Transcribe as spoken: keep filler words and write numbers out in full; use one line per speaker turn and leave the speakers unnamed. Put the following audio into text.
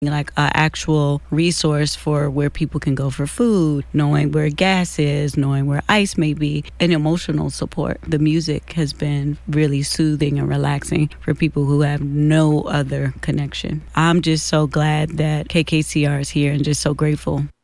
like an actual resource for where people can go for food, knowing where gas is, knowing where ice may be, and emotional support. The music has been really soothing and relaxing for people who have no other connection. I'm just so glad that K K C R is here and just so grateful.